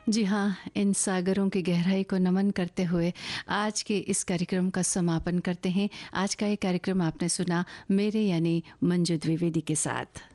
जी हाँ, इन सागरों की गहराई को नमन करते हुए आज के इस कार्यक्रम का समापन करते हैं। आज का ये कार्यक्रम आपने सुना मेरे यानी मंजू द्विवेदी के साथ।